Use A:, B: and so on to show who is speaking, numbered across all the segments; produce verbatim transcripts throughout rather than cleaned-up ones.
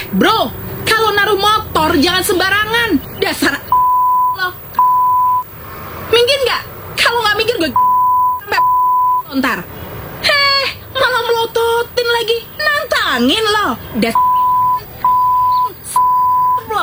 A: Bro, kalau naruh motor jangan sembarangan. Dasar lo. Minggir nggak? Kalau nggak minggir gue ntar. Heh, malah melototin lagi. Nantangin lo. Dasar lo.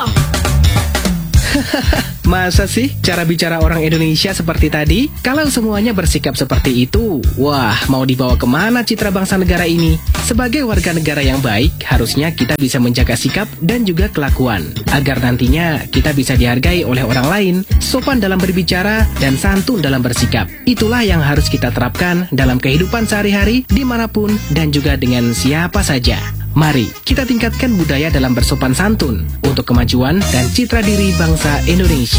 B: Masa sih cara bicara orang Indonesia seperti tadi? Kalau semuanya bersikap seperti itu, wah, mau dibawa kemana citra bangsa negara ini? Sebagai warga negara yang baik, harusnya kita bisa menjaga sikap dan juga kelakuan, agar nantinya kita bisa dihargai oleh orang lain, sopan dalam berbicara, dan santun dalam bersikap. Itulah yang harus kita terapkan dalam kehidupan sehari-hari, dimanapun, dan juga dengan siapa saja. Mari kita tingkatkan budaya dalam bersopan santun untuk kemajuan dan citra diri bangsa Indonesia.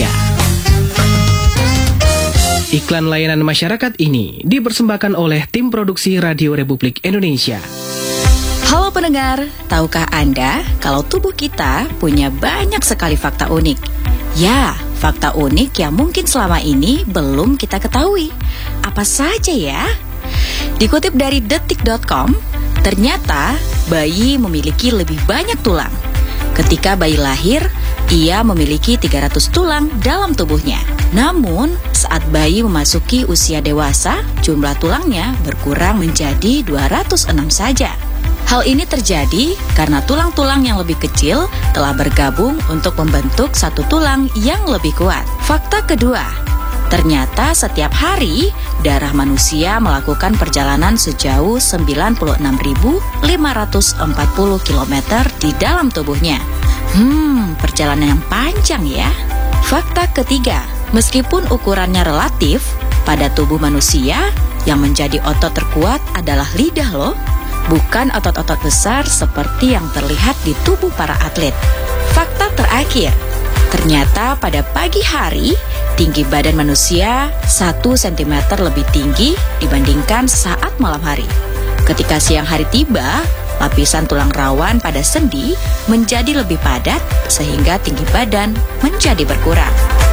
B: Iklan layanan masyarakat ini dipersembahkan oleh tim produksi Radio Republik Indonesia.
C: Halo pendengar, tahukah Anda kalau tubuh kita punya banyak sekali fakta unik? Ya, fakta unik yang mungkin selama ini belum kita ketahui. Apa saja ya? Dikutip dari detik dot com, ternyata bayi memiliki lebih banyak tulang. Ketika bayi lahir, ia memiliki tiga ratus tulang dalam tubuhnya. Namun, saat bayi memasuki usia dewasa, jumlah tulangnya berkurang menjadi dua ratus enam saja. Hal ini terjadi karena tulang-tulang yang lebih kecil telah bergabung untuk membentuk satu tulang yang lebih kuat. Fakta kedua, ternyata setiap hari darah manusia melakukan perjalanan sejauh sembilan puluh enam ribu lima ratus empat puluh kilometer di dalam tubuhnya. Hmm, perjalanan yang panjang ya. Fakta ketiga, meskipun ukurannya relatif, pada tubuh manusia yang menjadi otot terkuat adalah lidah loh. Bukan otot-otot besar seperti yang terlihat di tubuh para atlet. Fakta terakhir, ternyata pada pagi hari, tinggi badan manusia satu sentimeter lebih tinggi dibandingkan saat malam hari. Ketika siang hari tiba, lapisan tulang rawan pada sendi menjadi lebih padat sehingga tinggi badan menjadi berkurang.